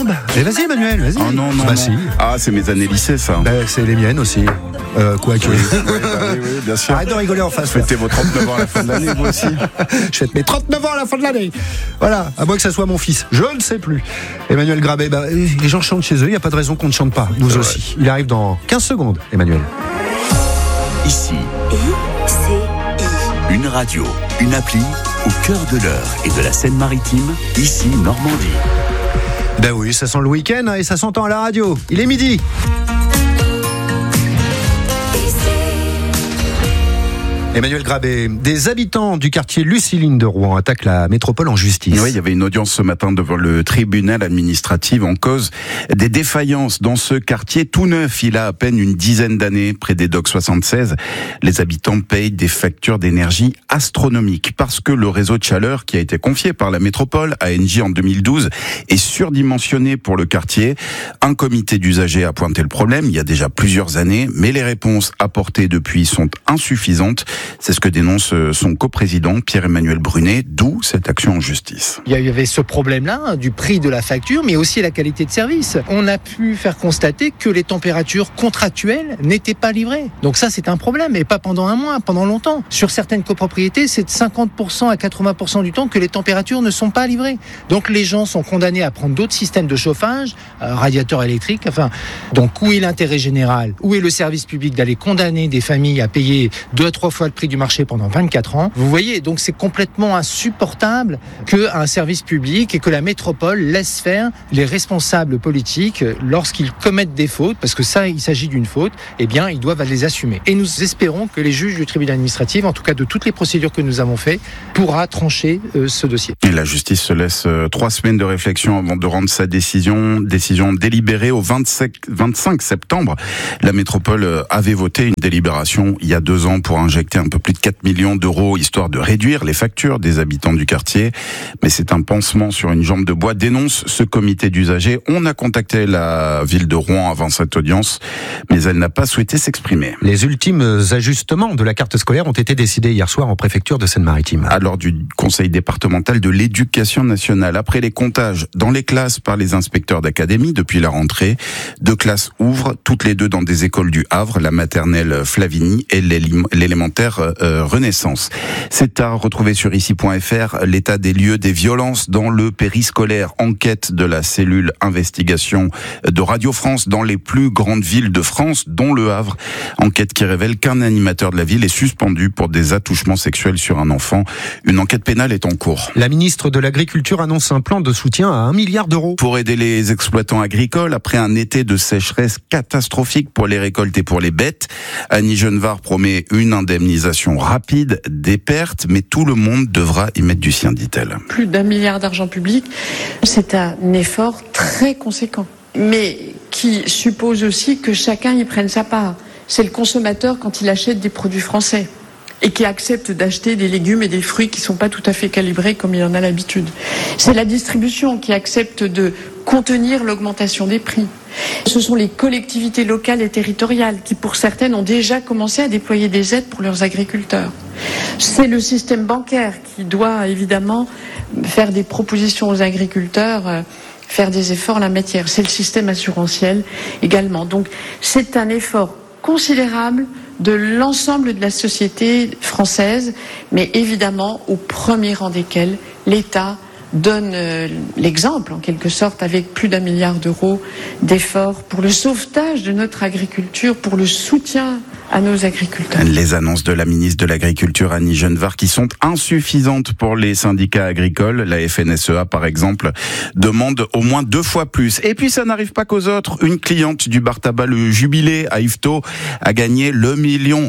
jambes. Et vas-y Emmanuel, vas-y. Oh non, non, bah non. si. Ah, c'est mes années lycée, ça. C'est les miennes aussi. Quoique. Oui, bien sûr. Arrête de rigoler en face. Fêtez vos 39 ans à la fin de l'année, vous aussi. Je fête mes 39 ans à la fin de l'année. Voilà, à moins que ça soit mon fils. Je ne sais plus. Emmanuel Grabé, les gens chantent chez eux, il n'y a pas de raison qu'on ne chante pas. Nous aussi. Il arrive dans 15 secondes, Emmanuel. Ici, une radio, une appli au cœur de l'Eure et de la Seine-Maritime, ici Normandie. Ben oui, ça sent le week-end et ça s'entend à la radio. Il est midi. Emmanuel Grabé, des habitants du quartier Luciline de Rouen attaquent la métropole en justice. Oui, il y avait une audience ce matin devant le tribunal administratif en cause des défaillances dans ce quartier tout neuf. Il a à peine une dizaine d'années, près des docks 76. Les habitants payent des factures d'énergie astronomiques parce que le réseau de chaleur qui a été confié par la métropole à Engie en 2012 est surdimensionné pour le quartier. Un comité d'usagers a pointé le problème il y a déjà plusieurs années, mais les réponses apportées depuis sont insuffisantes. C'est ce que dénonce son coprésident Pierre-Emmanuel Brunet, d'où cette action en justice. Il y avait ce problème-là du prix de la facture, mais aussi la qualité de service. On a pu faire constater que les températures contractuelles n'étaient pas livrées. Donc ça, c'est un problème, et pas pendant un mois, pendant longtemps. Sur certaines copropriétés, c'est de 50% à 80% du temps que les températures ne sont pas livrées. Donc les gens sont condamnés à prendre d'autres systèmes de chauffage, radiateurs électriques, Donc où est l'intérêt général ? Où est le service public d'aller condamner des familles à payer 2 à 3 fois le prix du marché pendant 24 ans. Vous voyez, donc c'est complètement insupportable qu'un service public et que la métropole laisse faire les responsables politiques lorsqu'ils commettent des fautes, parce que ça, il s'agit d'une faute, eh bien, ils doivent les assumer. Et nous espérons que les juges du tribunal administratif, en tout cas de toutes les procédures que nous avons faites, pourra trancher ce dossier. Et la justice se laisse 3 semaines de réflexion avant de rendre sa décision délibérée au 25 septembre. La métropole avait voté une délibération il y a 2 ans pour injecter un peu plus de 4 millions d'euros, histoire de réduire les factures des habitants du quartier. Mais c'est un pansement sur une jambe de bois, dénonce ce comité d'usagers. On a contacté la ville de Rouen avant cette audience, mais elle n'a pas souhaité s'exprimer. Les ultimes ajustements de la carte scolaire ont été décidés hier soir en préfecture de Seine-Maritime. Lors du conseil départemental de l'éducation nationale, après les comptages dans les classes par les inspecteurs d'académie depuis la rentrée, 2 classes ouvrent, toutes les 2 dans des écoles du Havre, la maternelle Flavigny et l'élémentaire Renaissance. C'est à retrouver sur ici.fr l'état des lieux des violences dans le périscolaire. Enquête de la cellule investigation de Radio France dans les plus grandes villes de France, dont le Havre. Enquête qui révèle qu'un animateur de la ville est suspendu pour des attouchements sexuels sur un enfant. Une enquête pénale est en cours. La ministre de l'Agriculture annonce un plan de soutien à 1 milliard d'euros. Pour aider les exploitants agricoles après un été de sécheresse catastrophique pour les récoltes et pour les bêtes, Annie Genevard promet une indemnisation rapide des pertes, mais tout le monde devra y mettre du sien, dit-elle. Plus d'1 milliard d'argent public, c'est un effort très conséquent, mais qui suppose aussi que chacun y prenne sa part. C'est le consommateur quand il achète des produits français et qui accepte d'acheter des légumes et des fruits qui ne sont pas tout à fait calibrés comme il en a l'habitude. C'est la distribution qui accepte de contenir l'augmentation des prix. Ce sont les collectivités locales et territoriales qui, pour certaines, ont déjà commencé à déployer des aides pour leurs agriculteurs. C'est le système bancaire qui doit évidemment faire des propositions aux agriculteurs, faire des efforts en la matière. C'est le système assurantiel également. Donc c'est un effort considérable de l'ensemble de la société française, mais évidemment au premier rang desquels l'État donne l'exemple, en quelque sorte, avec plus d'1 milliard d'euros d'efforts pour le sauvetage de notre agriculture, pour le soutien à nos agriculteurs. Les annonces de la ministre de l'Agriculture, Annie Genevard, qui sont insuffisantes pour les syndicats agricoles. La FNSEA, par exemple, demande au moins 2 fois plus. Et puis, ça n'arrive pas qu'aux autres. Une cliente du bar tabac Le Jubilé à Yvetot a gagné le million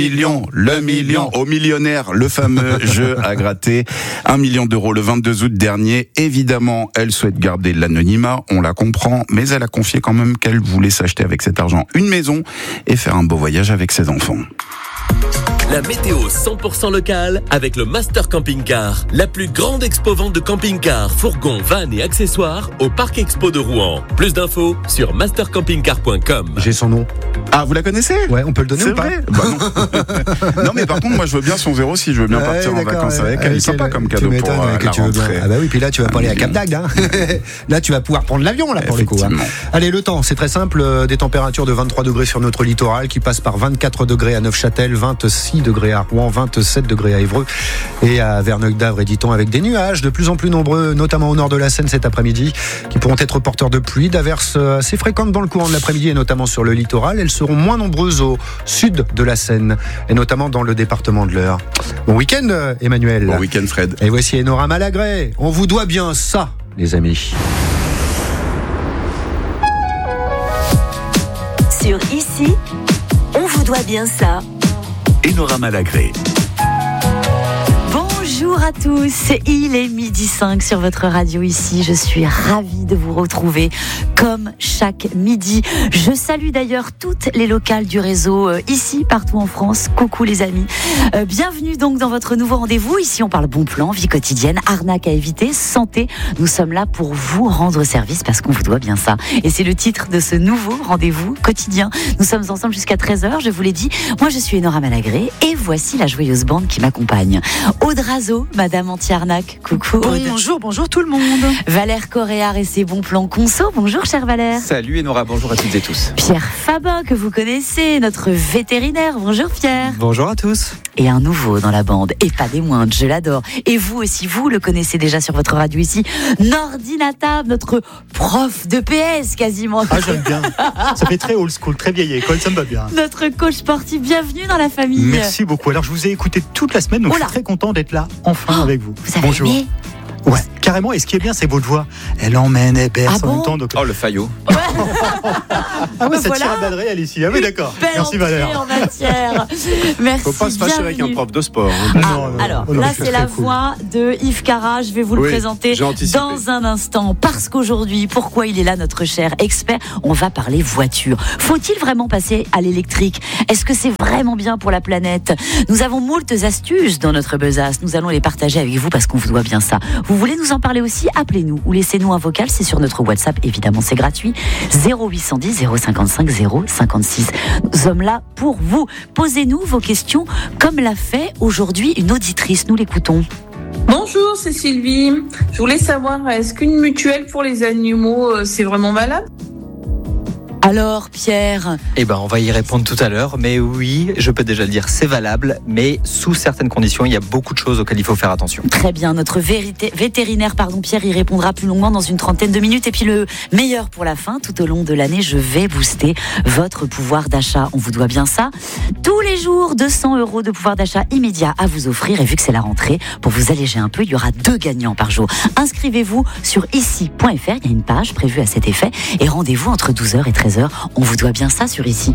au millionnaire, le fameux jeu à gratter. 1 million d'euros le 22 août dernier. Évidemment, elle souhaite garder l'anonymat, on la comprend, mais elle a confié quand même qu'elle voulait s'acheter avec cet argent une maison et faire un beau voyage avec ses enfants. La météo 100% locale avec le Master Camping Car, la plus grande expo-vente de camping-cars, fourgons, vannes et accessoires au Parc Expo de Rouen. Plus d'infos sur mastercampingcar.com. J'ai son nom. Ah, vous la connaissez ? Ouais, on peut le donner C'est ou pas? vrai ? Bah non. Non, mais par contre, moi, je veux bien son 06. Je veux bien partir en vacances avec. Elle est sympa comme cadeau pour la rentrée. Ah bah oui, puis là, tu vas pas aller à Cap d'Agde. Hein. Là, tu vas pouvoir prendre l'avion là pour le coup. Hein. Allez, le temps, c'est très simple. Des températures de 23 degrés sur notre littoral qui passent par 24 degrés à Neufchâtel, 26 degrés à Rouen, 27 degrés à Évreux et à Verneuil-d'Avre et Diton avec des nuages de plus en plus nombreux, notamment au nord de la Seine cet après-midi, qui pourront être porteurs de pluie, d'averses assez fréquentes dans le courant de l'après-midi et notamment sur le littoral. Elles seront moins nombreuses au sud de la Seine et notamment dans le département de l'Eure. Bon week-end, Emmanuel. Bon week-end, Fred. Et voici Enora Malagré. On vous doit bien ça, les amis. Sur Ici, on vous doit bien ça. Enora Malagré. Bonjour à tous, il est 12h05 sur votre radio Ici. Je suis ravie de vous retrouver comme chaque midi. Je salue d'ailleurs toutes les locales du réseau Ici, partout en France. Coucou les amis. Bienvenue donc dans votre nouveau rendez-vous. Ici, on parle bon plan, vie quotidienne, arnaque à éviter, santé. Nous sommes là pour vous rendre service parce qu'on vous doit bien ça. Et c'est le titre de ce nouveau rendez-vous quotidien. Nous sommes ensemble jusqu'à 13h, je vous l'ai dit. Moi, je suis Enora Malagré et voici la joyeuse bande qui m'accompagne. Aude Razo, Madame Anti-Arnaque. Coucou Aude. Bonjour tout le monde. Valère Coréard et ses bons plans conso. Bonjour cher Valère. Salut Enora, bonjour à toutes et tous. Pierre Fabin, que vous connaissez, notre vétérinaire. Bonjour Pierre. Bonjour à tous. Et un nouveau dans la bande, et pas des moindres, je l'adore. Et vous aussi, vous le connaissez déjà sur votre radio Ici. Nordinata, notre prof de PS quasiment. Ah, j'aime bien. Ça fait très old school, très vieille école, ça me va bien. Notre coach sportif, bienvenue dans la famille. Merci beaucoup. Alors, je vous ai écouté toute la semaine, donc je suis très content d'être là, enfin, avec vous. Vous avez Bonjour. aimé ? Ouais, carrément. Et ce qui est bien, c'est votre voix. Elle emmène, elle berce en même temps. Donc... Oh, le faillot. Ah ouais, ça Voilà. tire à balles réelles ici. Ah oui, d'accord. Belle Merci Valère. en matière. Merci. Faut pas se fâcher avec un prof de sport. Hein. Alors, non, là, c'est c'est la très cool. voix de Yves Cara. Je vais vous le Oui, présenter j'ai anticipé. dans un instant. Parce qu'aujourd'hui, pourquoi il est là, notre cher expert ? On va parler voiture. Faut-il vraiment passer à l'électrique ? Est-ce que c'est vraiment bien pour la planète ? Nous avons moultes astuces dans notre besace. Nous allons les partager avec vous parce qu'on vous doit bien ça. Vous voulez nous en parler aussi ? Appelez-nous ou laissez-nous un vocal. C'est sur notre WhatsApp, évidemment, c'est gratuit. 0810 055 056. Nous sommes là pour vous. Posez-nous vos questions comme l'a fait aujourd'hui une auditrice. Nous l'écoutons. Bonjour, c'est Sylvie. Je voulais savoir, est-ce qu'une mutuelle pour les animaux, c'est vraiment valable ? Alors, Pierre ? Eh ben, on va y répondre tout à l'heure, mais oui, je peux déjà le dire, c'est valable, mais sous certaines conditions, il y a beaucoup de choses auxquelles il faut faire attention. Très bien, notre vétérinaire, Pierre, y répondra plus longuement dans une trentaine de minutes. Et puis le meilleur pour la fin, tout au long de l'année, je vais booster votre pouvoir d'achat. On vous doit bien ça. Tous les jours, 200 € de pouvoir d'achat immédiat à vous offrir. Et vu que c'est la rentrée, pour vous alléger un peu, il y aura 2 gagnants par jour. Inscrivez-vous sur ici.fr, il y a une page prévue à cet effet. Et rendez-vous entre 12h et 13h. On vous doit bien ça sur Ici.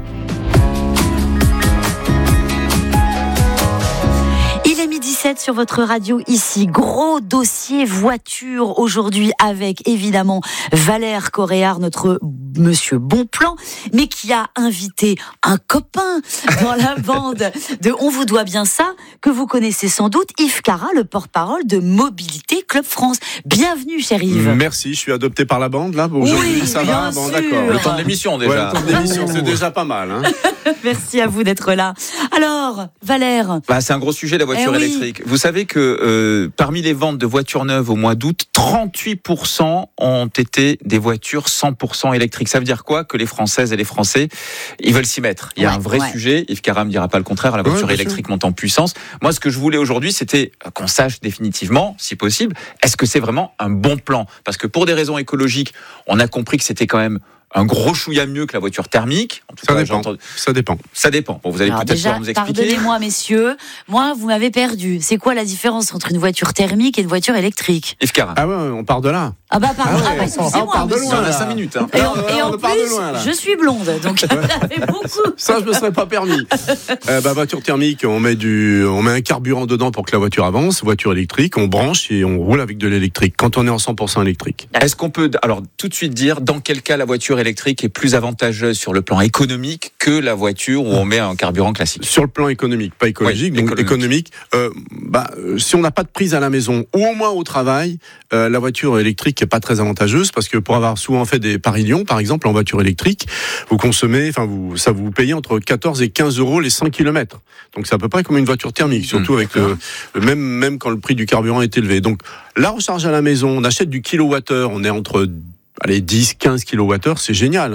Il est 12h17 sur votre radio Ici. Gros dossier voiture aujourd'hui avec évidemment Valère Coréard, notre monsieur Bonplan, mais qui a invité un copain dans la bande de On vous doit bien ça, que vous connaissez sans doute, Yves Cara, le porte-parole de Mobilité Club France. Bienvenue, cher Yves. Merci, je suis adopté par la bande là. Aujourd'hui, oui, ça bien va. Bon, sûr. d'accord. Le temps de l'émission déjà. Ouais, le temps de l'émission, c'est déjà pas mal. Hein. Merci à vous d'être là. Alors, Valère. C'est un gros sujet, la voiture oui. électrique. Vous savez que parmi les ventes de voitures neuves au mois d'août, 38% ont été des voitures 100% électriques. Ça veut dire quoi? Que les Françaises et les Français, ils veulent s'y mettre. Il y a un vrai sujet. Yves Cara me dira pas le contraire. La voiture électrique monte en puissance. Moi, ce que je voulais aujourd'hui, c'était qu'on sache définitivement, si possible, est-ce que c'est vraiment un bon plan? Parce que pour des raisons écologiques, on a compris que c'était quand même un gros chouïa mieux que la voiture thermique. En tout cas, ça dépend. Ça dépend. Bon, vous allez peut-être pouvoir nous expliquer. Pardonnez-moi, messieurs. Moi, vous m'avez perdu. C'est quoi la différence entre une voiture thermique et une voiture électrique? Yves Cara. Ah ouais, on part de là. Ah bah pardon. Excusez-moi. On part de loin. On a 5 minutes. Hein. Et en plus, je suis blonde, donc j'avais beaucoup. Ça, je me serais pas permis. Voiture thermique, on met un carburant dedans pour que la voiture avance. Voiture électrique, on branche et on roule avec de l'électrique. Quand on est en 100% électrique. Est-ce qu'on peut, alors, tout de suite dire dans quel cas la voiture électrique est plus avantageuse sur le plan économique que la voiture où on met un carburant classique. Sur le plan économique, pas écologique, donc économique. Si on n'a pas de prise à la maison ou au moins au travail, la voiture électrique est pas très avantageuse parce que pour avoir souvent fait des Paris-Lyon, par exemple, en voiture électrique, vous consommez, vous payez entre 14 et 15 euros les 100 km. Donc c'est à peu près comme une voiture thermique, surtout avec même quand le prix du carburant est élevé. Donc la recharge à la maison, on achète du kilowattheure, on est entre 10, 15 kWh, c'est génial.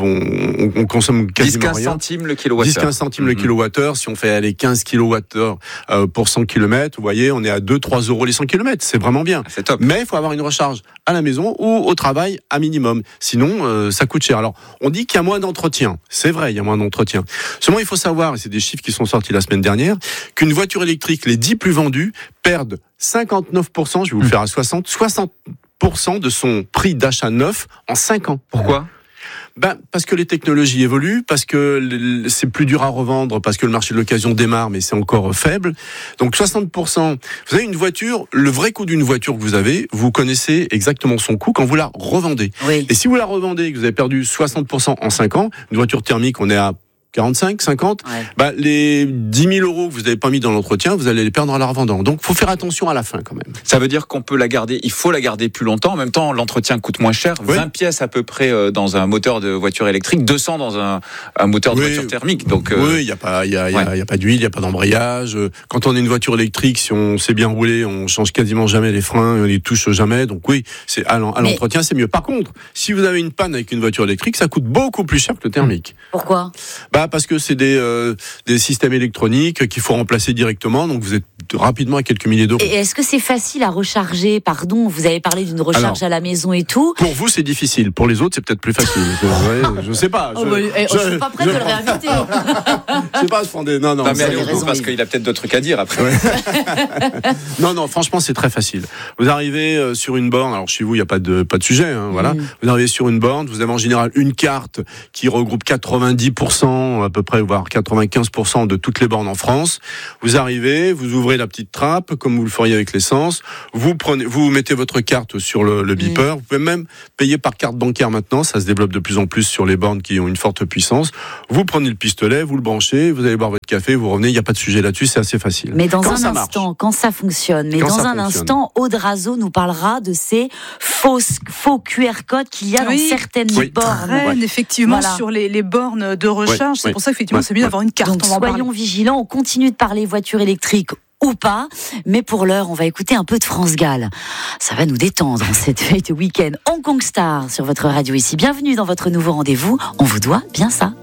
On consomme quasiment 10-15 rien. centimes le kilowattheure. 10-15 centimes le kilowattheure. Si on fait 15 kWh pour 100 km, vous voyez, on est à 2-3 euros les 100 km. C'est vraiment bien. C'est top. Mais il faut avoir une recharge à la maison ou au travail à minimum. Sinon, ça coûte cher. Alors, on dit qu'il y a moins d'entretien. C'est vrai, il y a moins d'entretien. Seulement, il faut savoir, et c'est des chiffres qui sont sortis la semaine dernière, qu'une voiture électrique, les 10 plus vendues, perdent 59%, je vais vous le faire à 60% de son prix d'achat neuf en 5 ans. Pourquoi ? Parce que les technologies évoluent, parce que c'est plus dur à revendre, parce que le marché de l'occasion démarre, mais c'est encore faible. Donc 60%. Vous avez une voiture, le vrai coût d'une voiture que vous avez, vous connaissez exactement son coût quand vous la revendez. Oui. Et si vous la revendez et que vous avez perdu 60% en 5 ans, une voiture thermique, on est à 45, 50, les 10 000 euros que vous n'avez pas mis dans l'entretien, vous allez les perdre à la revendant. Donc, faut faire attention à la fin, quand même. Ça veut dire qu'on peut la garder, il faut la garder plus longtemps. En même temps, l'entretien coûte moins cher. 20 pièces à peu près dans un moteur de voiture électrique, 200 dans un moteur de voiture thermique. Donc, il y a pas d'huile, il y a pas d'embrayage. Quand on a une voiture électrique, si on sait bien rouler, on change quasiment jamais les freins, on les touche jamais. Donc oui, c'est à l'entretien, c'est mieux. Par contre, si vous avez une panne avec une voiture électrique, ça coûte beaucoup plus cher que le thermique. Pourquoi ? Parce que c'est des systèmes électroniques qu'il faut remplacer directement, donc vous êtes rapidement à quelques milliers d'euros. Et est-ce que c'est facile à recharger ? Pardon, vous avez parlé d'une recharge à la maison et tout. Pour vous, c'est difficile. Pour les autres, c'est peut-être plus facile. Je sais pas. Je suis pas prête de le réinviter. Je sais pas, non. Non, mais allez au bout, parce qu'il a peut-être d'autres trucs à dire après. Non, franchement, c'est très facile. Vous arrivez sur une borne, alors chez vous, il n'y a pas de sujet, voilà. Vous arrivez sur une borne, vous avez en général une carte qui regroupe 90% à peu près, voire 95% de toutes les bornes en France. Vous arrivez, vous ouvrez la petite trappe, comme vous le feriez avec l'essence. Vous mettez votre carte sur le beeper. Vous pouvez même payer par carte bancaire maintenant. Ça se développe de plus en plus sur les bornes qui ont une forte puissance. Vous prenez le pistolet, vous le branchez, vous allez boire votre café, vous revenez. Il n'y a pas de sujet là-dessus. C'est assez facile. Mais dans un instant, quand ça fonctionne, instant, Aude Razo nous parlera de ces faux QR codes qu'il y a dans certaines bornes. Effectivement, sur les bornes de recharge. C'est pour ça qu'effectivement, c'est mieux d'avoir une carte. Donc soyons vigilants, on continue de parler voiture électrique ou pas, mais pour l'heure, on va écouter un peu de France Gall. Ça va nous détendre en cette fête week-end Hong Kong Star sur votre radio ici. Bienvenue dans votre nouveau rendez-vous. On vous doit bien ça.